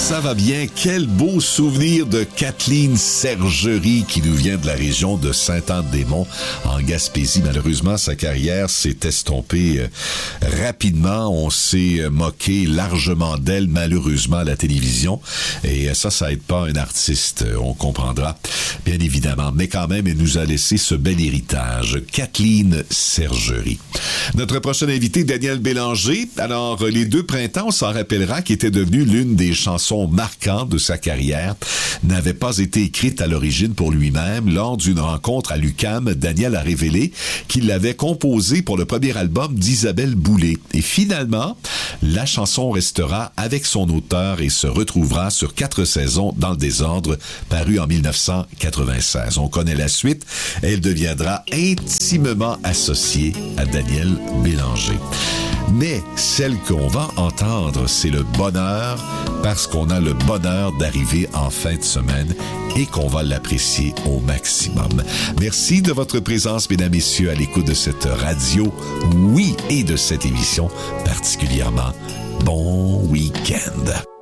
ça va bien. Quel beau souvenir de Kathleen Sergerie qui nous vient de la région de Sainte-Anne-des-Monts en Gaspésie. Malheureusement, sa carrière s'est estompée rapidement. On s'est moqué largement d'elle, malheureusement, à la télévision. Et ça aide pas un artiste, on comprendra, bien évidemment. Mais quand même, elle nous a laissé ce bel héritage. Kathleen Sergerie. Notre prochain invité, Daniel Bélanger. Alors, Les Deux Printemps, on s'en rappellera, qui était devenue l'une des chansons marquantes de sa carrière, n'avait pas été écrite à l'origine pour lui-même. Lors d'une rencontre à l'UQAM, Daniel a révélé qu'il l'avait composée pour le premier album d'Isabelle Boulay. Et finalement, la chanson restera avec son auteur et se retrouvera sur 4 saisons dans le désordre, paru en 1996. On connaît la suite. Elle deviendra intimement associée à Daniel Bélanger. Mais celle qu'on va entendre, c'est le bonheur, parce qu'on a le bonheur d'arriver en fin de semaine et qu'on va l'apprécier au maximum. Merci de votre présence, mesdames, messieurs, à l'écoute de cette radio, oui, et de cette émission particulièrement. Bon week-end.